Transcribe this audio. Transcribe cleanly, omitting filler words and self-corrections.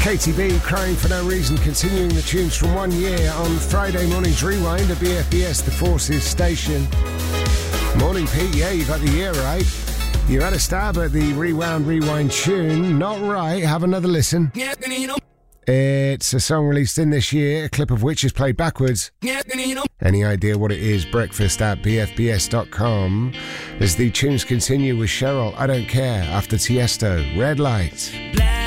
KTB, Crying for No Reason, continuing the tunes from 1 year on Friday Morning's Rewind at BFBS, the Forces station. Morning, Pete. Yeah, you got the year right. You had a stab at the Rewind tune. Not right. Have another listen. It's a song released in this year, a clip of which is played backwards. Any idea what it is? Breakfast at bfbs.com. As the tunes continue with Cheryl, I Don't Care, after Tiesto, Red Light.